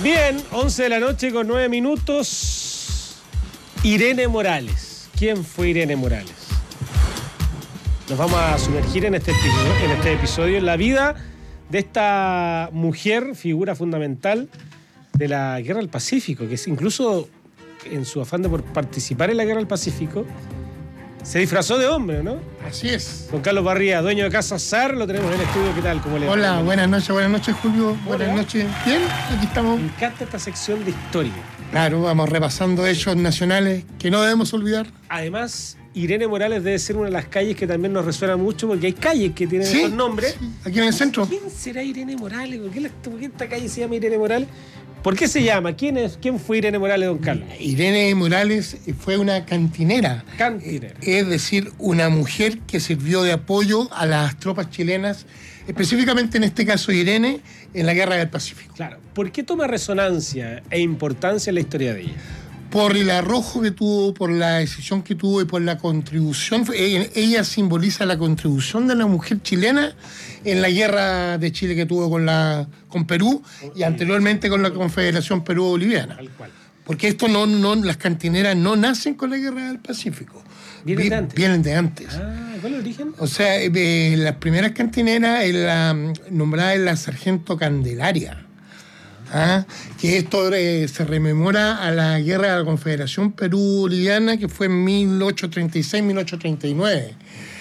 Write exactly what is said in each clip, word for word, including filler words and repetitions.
Bien, once de la noche con nueve minutos. Irene Morales. ¿Quién fue Irene Morales? Nos vamos a sumergir en este, en este episodio en la vida de esta mujer, figura fundamental de la Guerra del Pacífico, que es incluso en su afán de por participar en la Guerra del Pacífico, se disfrazó de hombre, ¿no? Así es. Don Carlos Barría, dueño de Casa Sar, lo tenemos en el estudio. ¿Qué tal? ¿Cómo le va? Hola, buenas noches, buenas noches, Julio. Buenas noches. Bien, aquí estamos. Me encanta esta sección de historia. Claro, vamos repasando hechos nacionales que no debemos olvidar. Además, Irene Morales debe ser una de las calles que también nos resuena mucho, porque hay calles que tienen ¿Sí? esos nombres. Sí, aquí en el centro. ¿Quién será Irene Morales? ¿Por qué, la, por qué esta calle se llama Irene Morales? ¿Por qué se llama? ¿Quién es? ¿Quién fue Irene Morales, don Carlos? Irene Morales fue una cantinera. Cantinera. Es decir, una mujer que sirvió de apoyo a las tropas chilenas, específicamente en este caso Irene, en la Guerra del Pacífico. Claro. ¿Por qué toma resonancia e importancia en la historia de ella? Por el arrojo que tuvo, por la decisión que tuvo y por la contribución. Ella simboliza la contribución de la mujer chilena en la guerra de Chile que tuvo con, la, con Perú y anteriormente con la Confederación Perú-Boliviana. Tal cual. Porque esto no, no, las cantineras no nacen con la guerra del Pacífico. ¿Vienen de antes? Vienen de antes. Ah, ¿cuál es el origen? O sea, eh, las primeras cantineras, en la, nombrada en la Sargento Candelaria. ¿Ah? Que esto eh, se rememora a la guerra de la Confederación Perú-Boliviana, que fue en mil ochocientos treinta y seis a mil ochocientos treinta y nueve.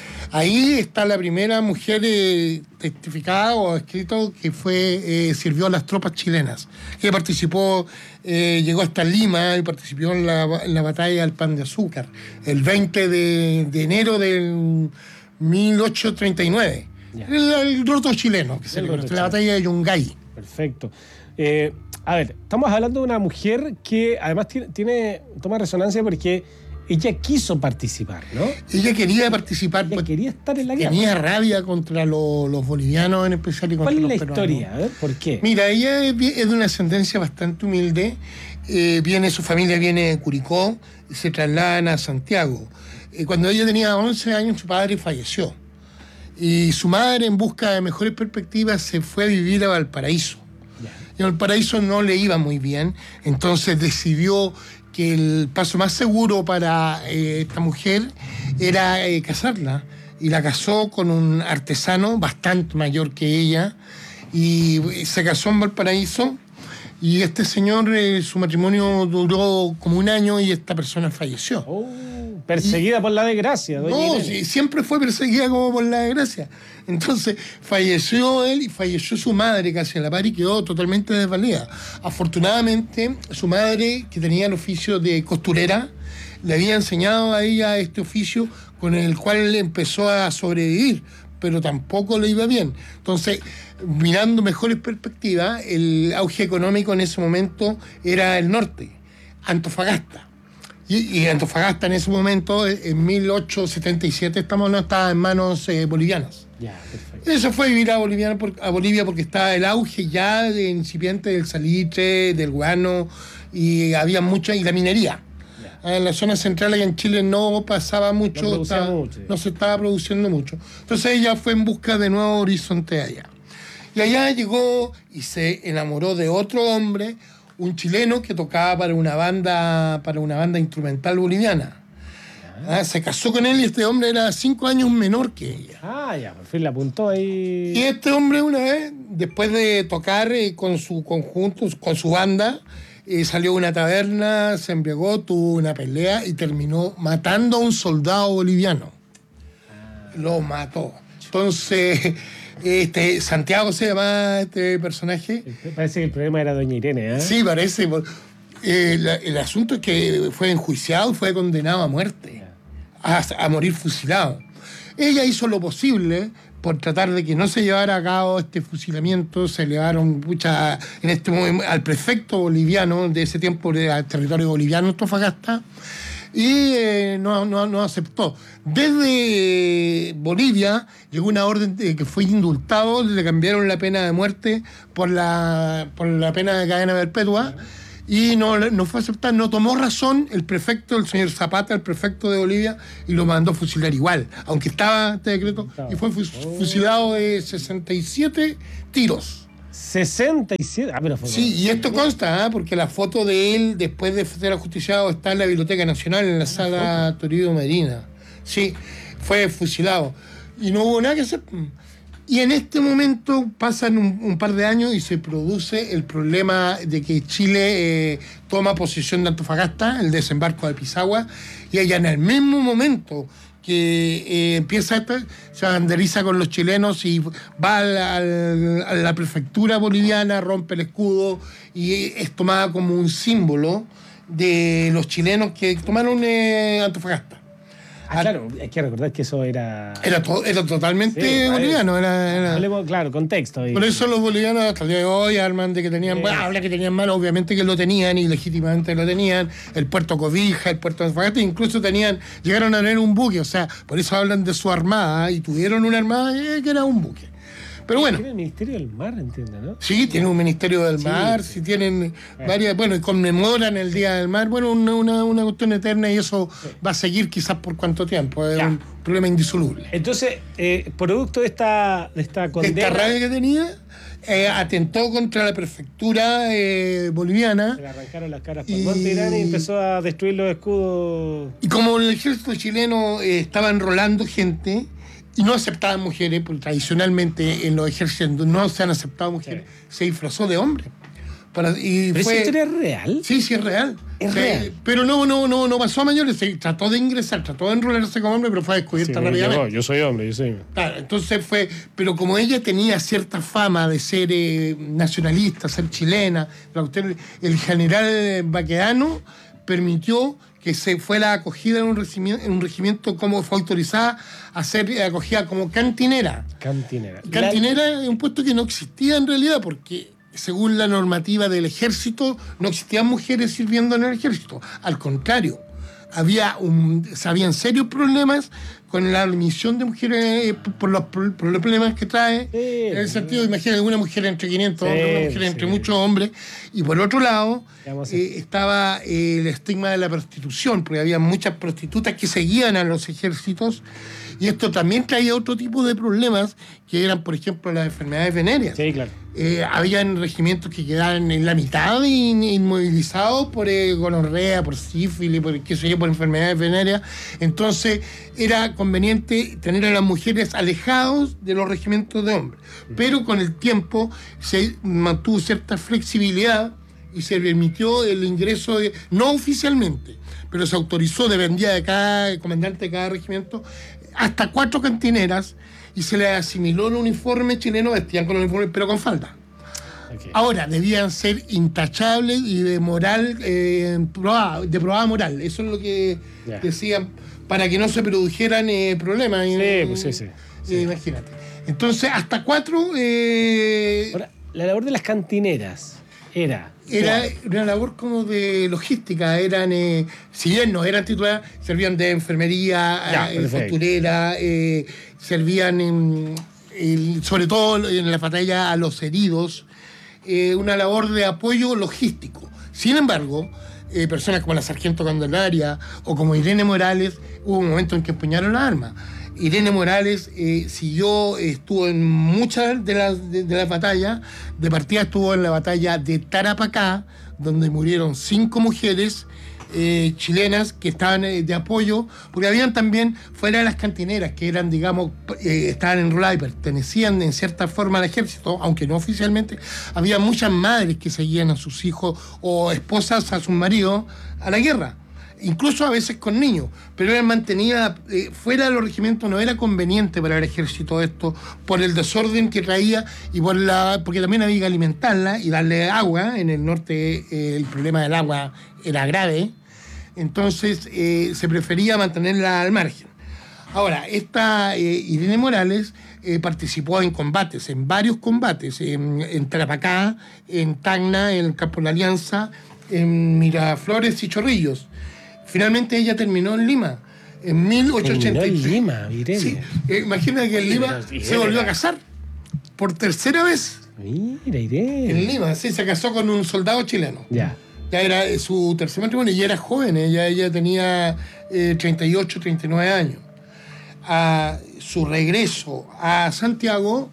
Ahí está la primera mujer eh, testificada o escrito que fue eh, sirvió a las tropas chilenas, que participó, eh, llegó hasta Lima y participó en la, en la batalla del Pan de Azúcar, el veinte de enero del mil ochocientos treinta y nueve. El, el roto chileno, que se le conoce, la batalla de Yungay. Perfecto. Eh, a ver, estamos hablando de una mujer que además tiene, tiene toma resonancia porque ella quiso participar, ¿no? Ella quería participar. Ella pues, quería estar en la guerra. Tenía rabia contra lo, los bolivianos en especial y contra los los peruanos. ¿Cuál es la historia? A ver, ¿por qué? Mira, ella es, es de una ascendencia bastante humilde. Eh, viene, su familia viene de Curicó y se trasladan a Santiago. Eh, cuando ella tenía once años, su padre falleció. Y su madre, en busca de mejores perspectivas, se fue a vivir a Valparaíso. Y en Valparaíso no le iba muy bien, entonces decidió que el paso más seguro para eh, esta mujer era eh, casarla. Y la casó con un artesano bastante mayor que ella, y se casó en Valparaíso, y este señor, eh, su matrimonio duró como un año y esta persona falleció. Oh, perseguida y, por la desgracia, doña No, Irene. sí, siempre fue perseguida como por la desgracia. Entonces, falleció él y falleció su madre casi a la par y quedó totalmente desvalida. Afortunadamente, su madre, que tenía el oficio de costurera, le había enseñado a ella este oficio con el cual empezó a sobrevivir, pero tampoco le iba bien. Entonces, mirando mejores perspectivas, el auge económico en ese momento era el norte, Antofagasta. Y, y Antofagasta en ese momento, en mil ochocientos setenta y siete, estamos, no estaba en manos eh, bolivianas. Ya, perfecto. Eso fue vivir a, Boliviana por, a Bolivia porque estaba el auge ya de incipiente del salitre, del guano, y había mucha, y la minería. En la zona central y en Chile no pasaba mucho, no, estaba, mucho no se estaba produciendo mucho. Entonces ella fue en busca de nuevos horizontes allá. Y allá llegó y se enamoró de otro hombre, un chileno que tocaba para una banda, para una banda instrumental boliviana. Ah, se casó con él y este hombre era cinco años menor que ella. Ah, ya, por fin la apuntó ahí. Y este hombre una vez, después de tocar eh, con su conjunto, con su banda, eh, salió a una taberna, se embriagó, tuvo una pelea y terminó matando a un soldado boliviano. Ah. Lo mató. Entonces, este Santiago se llama este personaje. Parece que el problema era doña Irene, ¿eh? Sí, parece. Eh, la, el asunto es que fue enjuiciado y fue condenado a muerte, a, a morir fusilado. Ella hizo lo posible por tratar de que no se llevara a cabo este fusilamiento. Se llevaron mucha, en este momento al prefecto boliviano de ese tiempo, al territorio boliviano, Antofagasta, y eh, no, no, no aceptó. Desde Bolivia llegó una orden de que fue indultado, le cambiaron la pena de muerte por la, por la pena de cadena perpetua. Y no, no fue aceptado, no tomó razón el prefecto, el señor Zapata, el prefecto de Bolivia, y lo mandó a fusilar igual, aunque estaba este decreto, y fue fusilado de sesenta y siete tiros. sesenta y siete. Ah, pero fue Sí, y esto consta, ¿eh? Porque la foto de él después de ser ajusticiado está en la Biblioteca Nacional, en la sala Toribio Medina. Sí, fue fusilado. Y no hubo nada que hacer. Y en este momento pasan un, un par de años y se produce el problema de que Chile eh, toma posesión de Antofagasta, el desembarco de Pisagua, y ella en el mismo momento que eh, empieza esta, se banderiza con los chilenos y va al, al, a la prefectura boliviana, rompe el escudo y es tomada como un símbolo de los chilenos que tomaron eh, Antofagasta. Ah, claro, hay que recordar que eso era... Era, to, era totalmente sí, boliviano. Era, era... Hablemos, claro, contexto. Y... Por eso los bolivianos hasta el día de hoy arman de que tenían... Sí. Bueno, habla que tenían mano, obviamente que lo tenían y legítimamente lo tenían. El puerto Cobija, el puerto de Antofagasta, incluso tenían, llegaron a tener un buque. O sea, por eso hablan de su armada y tuvieron una armada eh, que era un buque. Pero bueno. Tiene el Ministerio del Mar, entiendo, ¿no? Sí, tienen un Ministerio del Mar, sí, sí tienen eh. varias, bueno, y conmemoran el Día del Mar, bueno, una, una, una cuestión eterna y eso sí. va a seguir quizás por cuánto tiempo, es ya. un problema indisoluble. Entonces, eh, producto de esta, de esta condena... De esta rabia que tenía, eh, atentó contra la prefectura eh, boliviana. Se le arrancaron las caras por y... Monte Irán y empezó a destruir los escudos. Y como el ejército chileno eh, estaba enrolando gente... Y no aceptaban mujeres, porque tradicionalmente en los ejércitos no se han aceptado mujeres, sí. se disfrazó de hombre. Para, y ¿Pero fue, esa historia es real? Sí, sí, es real. Es se, real. Pero no, no, no, no pasó a mayores, se trató de ingresar, trató de enrolarse como hombre, pero fue descubierta sí, rápidamente. Llegó, yo soy hombre, yo soy hombre. Claro, entonces fue, pero como ella tenía cierta fama de ser eh, nacionalista, ser chilena, el general Baquedano permitió que se fuera acogida en un regimiento, en un regimiento como fue autorizada a ser acogida como cantinera. Cantinera. Cantinera la... es un puesto que no existía en realidad porque según la normativa del ejército no existían mujeres sirviendo en el ejército. Al contrario, había un, habían serios problemas con la admisión de mujeres por los, por los problemas que trae, sí, en el sentido, sí. imagínate una mujer entre quinientos sí, hombres, una mujer sí. entre muchos hombres, y por otro lado eh, estaba eh, el estigma de la prostitución, porque había muchas prostitutas que seguían a los ejércitos, y esto también traía otro tipo de problemas, que eran, por ejemplo, las enfermedades venéreas. Sí, claro. Eh, habían regimientos que quedaban en la mitad in, inmovilizados por eh, gonorrea, por sífilis, por qué sé yo, por enfermedades venéreas. Entonces era conveniente tener a las mujeres alejados de los regimientos de hombres. Pero con el tiempo se mantuvo cierta flexibilidad y se permitió el ingreso, de, no oficialmente, pero se autorizó, dependía de cada comandante de cada regimiento, hasta cuatro cantineras, y se les asimiló el uniforme chileno, vestían con el uniforme, pero con falda. Okay. Ahora, debían ser intachables y de moral, eh, probada, de probada moral. Eso es lo que yeah. decían, para que no se produjeran eh, problemas. Sí, eh, pues sí, sí. Eh, sí. Imagínate. Entonces, hasta cuatro... Eh, Ahora, la labor de las cantineras era... Era una labor como de logística, eran, eh, si bien no eran titulares, servían de enfermería, ya, eh, costurera, eh, servían en, en, sobre todo en la batalla a los heridos, eh, una labor de apoyo logístico. Sin embargo, eh, personas como la sargento Candelaria o como Irene Morales, hubo un momento en que empuñaron las armas. Irene Morales eh, siguió, estuvo en muchas de las, de, de las batallas. De partida estuvo en la batalla de Tarapacá, donde murieron cinco mujeres eh, chilenas que estaban eh, de apoyo, porque habían también, fuera de las cantineras, que eran, digamos, eh, estaban enroladas y pertenecían en cierta forma al ejército, aunque no oficialmente, había muchas madres que seguían a sus hijos o esposas a sus maridos a la guerra. Incluso a veces con niños, pero eran mantenidas eh, fuera de los regimientos. No era conveniente para el ejército esto, por el desorden que traía y por la porque también había que alimentarla y darle agua. En el norte eh, el problema del agua era grave, entonces eh, se prefería mantenerla al margen. Ahora, esta eh, Irene Morales eh, participó en combates, en varios combates, en, en Tarapacá, en Tacna, en el Campo de la Alianza, en Miraflores y Chorrillos. Finalmente ella terminó en Lima, en mil ochocientos ochenta y seis. En Lima, Irene. Sí, eh, imagina que en Lima Irene, se volvió a casar por tercera vez. Mira, Irene. En Lima, sí, se casó con un soldado chileno. Ya. Ya era su tercer matrimonio y era joven, ella, ella tenía eh, treinta y ocho, treinta y nueve años. A su regreso a Santiago,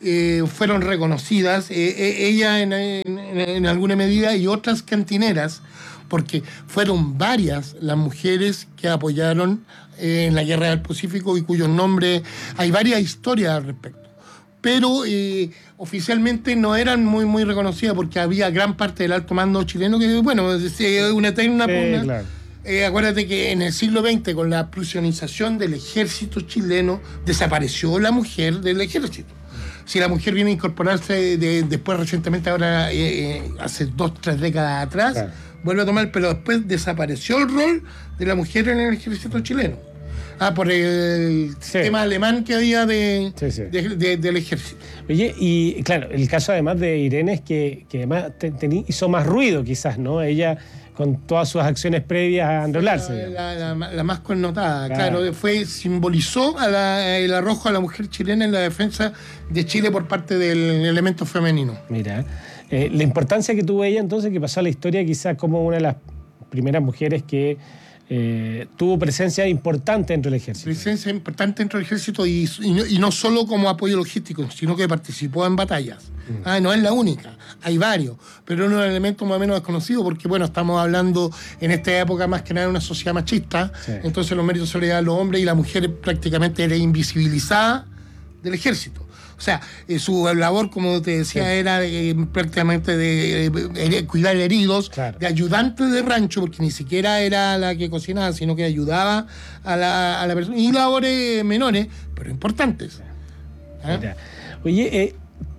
eh, fueron reconocidas, eh, eh, ella en, en, en alguna medida y otras cantineras, porque fueron varias las mujeres que apoyaron eh, en la Guerra del Pacífico y cuyos nombres, hay varias historias al respecto. Pero eh, oficialmente no eran muy, muy reconocidas porque había gran parte del alto mando chileno que, bueno, es una eterna pugna. Sí, claro. Eh, acuérdate que en el siglo veinte, con la prusianización del ejército chileno, desapareció la mujer del ejército. Si la mujer viene a incorporarse de, después recientemente, ahora eh, eh, hace dos, tres décadas atrás, claro, vuelve a tomar, pero después desapareció el rol de la mujer en el ejército chileno. Ah, por el sí. tema alemán que había de, sí, sí. de, de, del ejército. Oye, y claro, el caso además de Irene es que, que además te, te hizo más ruido quizás, ¿no? Ella con todas sus acciones previas a enrolarse. La, la, la, la más connotada, claro. claro, fue, simbolizó a la, el arrojo a la mujer chilena en la defensa de Chile por parte del elemento femenino. Mira, eh, la importancia que tuvo ella entonces, que pasó a la historia quizás como una de las primeras mujeres que Eh, tuvo presencia importante dentro del ejército. Presencia importante dentro del ejército y, y, no, y no solo como apoyo logístico, sino que participó en batallas. Mm. Ah, no es la única, hay varios, pero es un elemento más o menos desconocido porque, bueno, estamos hablando en esta época más que nada de una sociedad machista, sí. Entonces los méritos se le dan a los hombres y la mujer prácticamente era invisibilizada del ejército. O sea, eh, su labor, como te decía, sí. era eh, prácticamente de, de, de cuidar heridos, claro. de ayudante de rancho, porque ni siquiera era la que cocinaba, sino que ayudaba a la, a la persona. Y labores menores, pero importantes. ¿Eh? Oye, eh,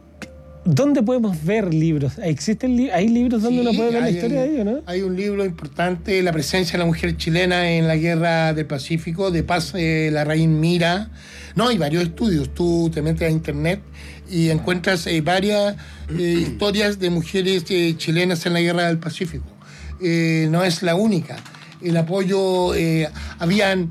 ¿dónde podemos ver libros? ¿Existen li- ¿Hay libros donde sí, uno puede ver la historia de ellos, no? Hay un libro importante, La presencia de la mujer chilena en la Guerra del Pacífico, de Paz eh, Larraín Mira. No, hay varios estudios. Tú te metes a internet y encuentras eh, varias eh, historias de mujeres eh, chilenas en la Guerra del Pacífico. Eh, no es la única. El apoyo, eh, habían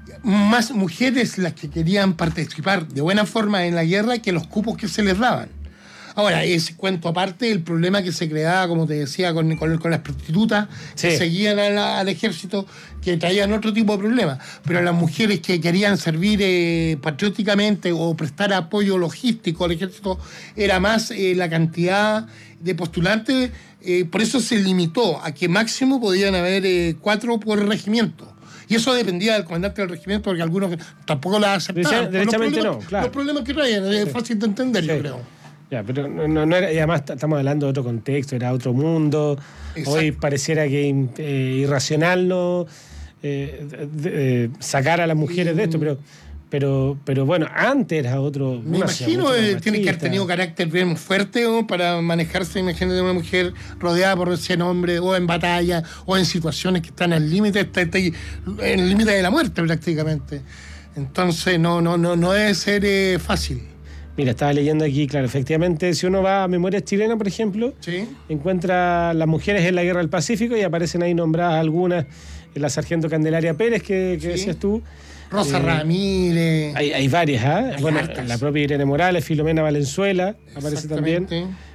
más mujeres las que querían participar de buena forma en la guerra que los cupos que se les daban. Ahora, ese cuento aparte, el problema que se creaba, como te decía, con, con, con las prostitutas sí. que seguían a la, al ejército, que traían otro tipo de problemas. Pero las mujeres que querían servir eh, patrióticamente o prestar apoyo logístico al ejército, era más eh, la cantidad de postulantes. Eh, por eso se limitó a que máximo podían haber eh, cuatro por regimiento. Y eso dependía del comandante del regimiento, porque algunos tampoco la aceptaban. Derechamente no, claro. Los problemas que traían, es sí. fácil de entender, sí. yo creo. Ya, pero no, no era, y además estamos hablando de otro contexto, era otro mundo. Exacto. Hoy pareciera que eh, irracional no eh, de, eh, sacar a las mujeres y, de esto, pero pero pero bueno, antes era otro. Me imagino que tiene que haber tenido carácter bien fuerte ¿no? para manejarse, imagínate una mujer rodeada por cien hombres, o en batalla, o en situaciones que están al límite, está, está en el límite de la muerte prácticamente. Entonces no, no, no, no debe ser eh, fácil. Mira, estaba leyendo aquí, claro, efectivamente, si uno va a Memorias Chilenas, por ejemplo, ¿sí? encuentra las mujeres en la Guerra del Pacífico y aparecen ahí nombradas algunas, la sargento Candelaria Pérez, que, que ¿sí? decías tú. Rosa eh, Ramírez. Hay, hay varias, ¿ah? ¿eh? Bueno, hartas. La propia Irene Morales, Filomena Valenzuela, aparece también.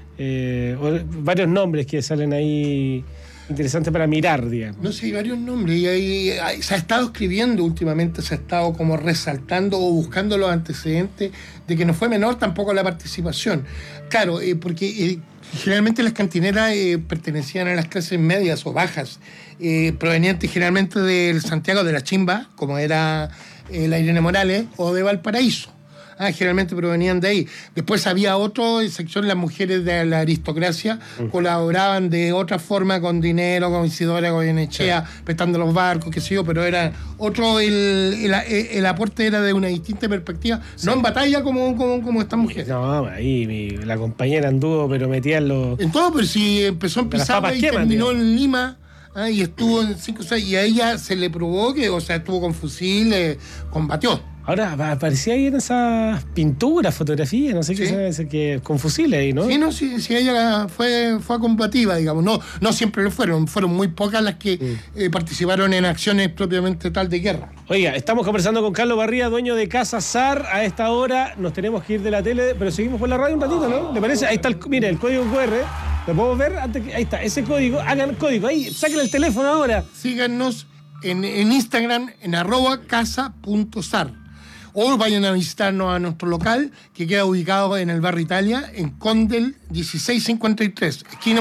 Eh, varios nombres que salen ahí interesantes para mirar, digamos. No sé, hay varios nombres y hay, hay, se ha estado escribiendo últimamente, se ha estado como resaltando o buscando los antecedentes de que no fue menor tampoco la participación. Claro, eh, porque eh, generalmente las cantineras eh, pertenecían a las clases medias o bajas, eh, provenientes generalmente de Santiago de la Chimba, como era eh, la Irene Morales, o de Valparaíso. Ah, generalmente provenían de ahí. Después había otra sección, las mujeres de la aristocracia uh-huh. colaboraban de otra forma con dinero, con Isidora Goyenechea, sí. prestando los barcos, qué sé yo, pero era otro, el, el, el aporte era de una distinta perspectiva, sí. no en batalla como, como, como estas mujeres. No, ahí mi, la compañera anduvo, pero metía en los... En todo, pero si empezó en Pisagua y terminó tío. en Lima... Ah, y estuvo en cinco o seis, y a ella se le probó que, o sea, estuvo con fusil, eh, combatió. Ahora aparecía ahí en esas pinturas, fotografías, no sé ¿sí? qué es, que con fusiles ahí, ¿no? Sí, no, sí, sí ella fue, fue combativa, digamos. No, no siempre lo fueron, fueron muy pocas las que sí. eh, participaron en acciones propiamente tal de guerra. Oiga, estamos conversando con Carlos Barría, dueño de Casa Sar. A esta hora nos tenemos que ir de la tele, pero seguimos por la radio un ratito, ¿no? ¿Le parece? Ahí está el, mire, el código cu erre. ¿Lo podemos ver? Antes que, ahí está, ese código, hagan el código, ahí, saquen el teléfono ahora. Síganos en, en Instagram, en arroba casa punto sar. O vayan a visitarnos a nuestro local, que queda ubicado en el barrio Italia, en Condel dieciséis cincuenta y tres, esquina